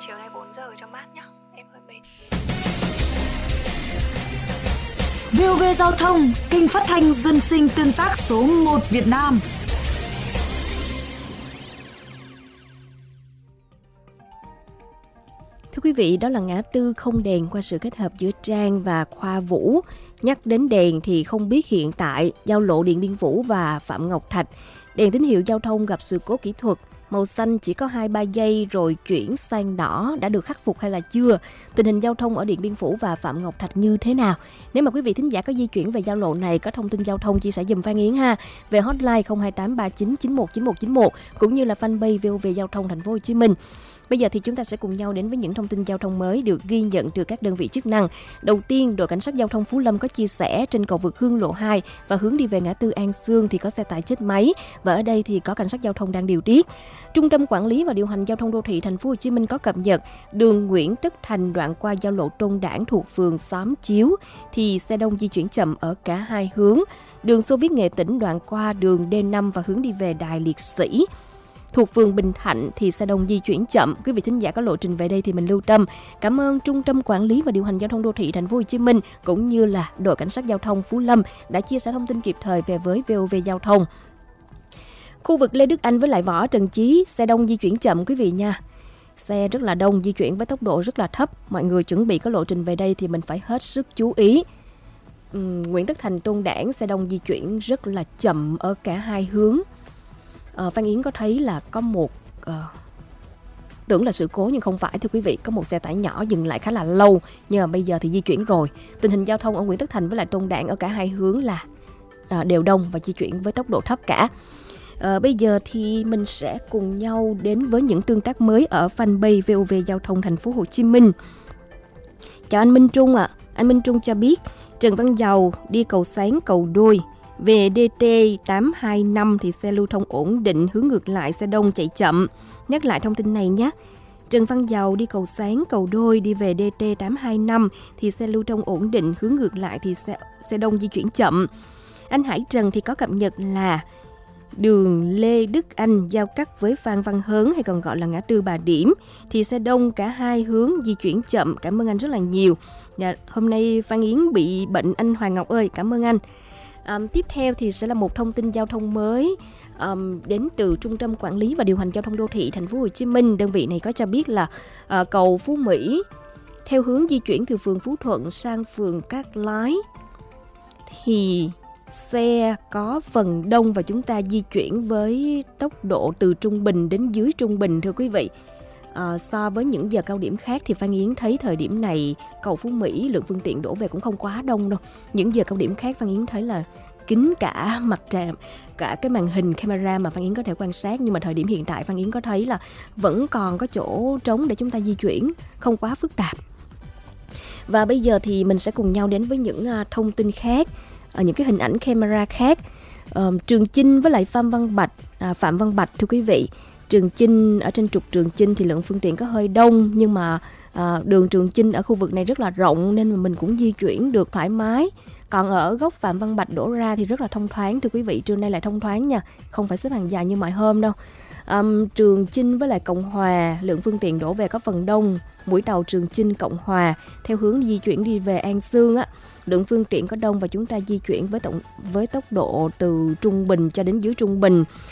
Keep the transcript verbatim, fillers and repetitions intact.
chiều nay bốn giờ cho mát nhá. Em hơi mệt. vê o vê Giao thông, kênh phát thanh dân sinh tương tác số một Việt Nam. Thưa quý vị, đó là ngã tư không đèn qua sự kết hợp giữa Trang và Khoa Vũ. Nhắc đến đèn thì không biết hiện tại giao lộ Điện Biên Phủ và Phạm Ngọc Thạch, đèn tín hiệu giao thông gặp sự cố kỹ thuật. Màu xanh chỉ có hai ba giây rồi chuyển sang đỏ đã được khắc phục hay là chưa? Tình hình giao thông ở Điện Biên Phủ và Phạm Ngọc Thạch như thế nào? Nếu mà quý vị thính giả có di chuyển về giao lộ này, có thông tin giao thông chia sẻ giùm Phan Yến ha. Về hotline không hai tám ba chín chín một chín một chín một cũng như là fanpage vê o vê Giao thông Thành phố Hồ Chí Minh. Bây giờ thì chúng ta sẽ cùng nhau đến với những thông tin giao thông mới được ghi nhận từ các đơn vị chức năng. Đầu tiên, đội cảnh sát giao thông Phú Lâm có chia sẻ trên cầu vượt Hương Lộ hai và hướng đi về ngã tư An Sương thì có xe tải chết máy và ở đây thì có cảnh sát giao thông đang điều tiết. Trung tâm quản lý và điều hành giao thông đô thị Thành phố Hồ Chí Minh có cập nhật đường Nguyễn Tất Thành đoạn qua giao lộ Tôn Đản thuộc phường Xóm Chiếu thì xe đông di chuyển chậm ở cả hai hướng. Đường Xô Viết Nghệ Tĩnh đoạn qua đường D năm và hướng đi về Đài Liệt Sĩ thuộc phường Bình Thạnh thì xe đông di chuyển chậm. Quý vị thính giả có lộ trình về đây thì mình lưu tâm. Cảm ơn Trung tâm quản lý và điều hành giao thông đô thị Thành phố Hồ Chí Minh cũng như là đội cảnh sát giao thông Phú Lâm đã chia sẻ thông tin kịp thời về với vê o vê Giao thông. Khu vực Lê Đức Anh với lại Võ Trần Chí xe đông di chuyển chậm quý vị nha. Xe rất là đông, di chuyển với tốc độ rất là thấp. Mọi người chuẩn bị có lộ trình về đây thì mình phải hết sức chú ý. Ừ, Nguyễn Tất Thành Tôn Đản xe đông di chuyển rất là chậm ở cả hai hướng. Uh, Phan Yến có thấy là có một uh, tưởng là sự cố nhưng không phải thưa quý vị, có một xe tải nhỏ dừng lại khá là lâu nhưng mà bây giờ thì di chuyển rồi. Tình hình giao thông ở Nguyễn Tất Thành với lại Tôn Đản ở cả hai hướng là uh, đều đông và di chuyển với tốc độ thấp cả. Uh, bây giờ thì mình sẽ cùng nhau đến với những tương tác mới ở fanpage vê o vê Giao thông Thành phố Hồ Chí Minh. Chào anh Minh Trung ạ. À. Anh Minh Trung cho biết Trần Văn Dầu đi cầu Sáng cầu Đôi về đê tê tám hai năm thì xe lưu thông ổn định, hướng ngược lại xe đông chạy chậm. Nhắc lại thông tin này nhé. Trần Văn Dầu đi cầu Sáng cầu Đôi đi về đê tê tám hai năm thì xe lưu thông ổn định, hướng ngược lại thì xe, xe đông di chuyển chậm. Anh Hải Trần thì có cập nhật là đường Lê Đức Anh giao cắt với Phan Văn Hớn hay còn gọi là ngã tư Bà Điểm thì xe đông cả hai hướng di chuyển chậm. Cảm ơn anh rất là nhiều. Dạ, hôm nay Phan Yến bị bệnh anh Hoàng Ngọc ơi, cảm ơn anh. Um, tiếp theo thì sẽ là một thông tin giao thông mới um, đến từ Trung tâm quản lý và điều hành giao thông đô thị Thành phố Hồ Chí Minh. Đơn vị này có cho biết là uh, cầu Phú Mỹ theo hướng di chuyển từ phường Phú Thuận sang phường Cát Lái thì xe có phần đông và chúng ta di chuyển với tốc độ từ trung bình đến dưới trung bình thưa quý vị. À, so với những giờ cao điểm khác thì Phan Yến thấy thời điểm này cầu Phú Mỹ lượng phương tiện đổ về cũng không quá đông đâu. Những giờ cao điểm khác Phan Yến thấy là kín cả mặt trạm, cả cái màn hình camera mà Phan Yến có thể quan sát. Nhưng mà thời điểm hiện tại Phan Yến có thấy là vẫn còn có chỗ trống để chúng ta di chuyển, không quá phức tạp. Và bây giờ thì mình sẽ cùng nhau đến với những uh, thông tin khác, uh, những cái hình ảnh camera khác. Uh, Trường Chinh với lại Phạm Văn Bạch, uh, Phạm Văn Bạch thưa quý vị. Trường Chinh, ở trên trục Trường Chinh thì lượng phương tiện có hơi đông nhưng mà à, đường Trường Chinh ở khu vực này rất là rộng nên mà mình cũng di chuyển được thoải mái. Còn ở góc Phạm Văn Bạch đổ ra thì rất là thông thoáng thưa quý vị, trưa nay lại thông thoáng nha, không phải xếp hàng dài như mọi hôm đâu. À, Trường Chinh với lại Cộng Hòa lượng phương tiện đổ về có phần đông. Mũi tàu Trường Chinh Cộng Hòa theo hướng di chuyển đi về An Sương á, lượng phương tiện có đông và chúng ta di chuyển với tổng với tốc độ từ trung bình cho đến dưới trung bình.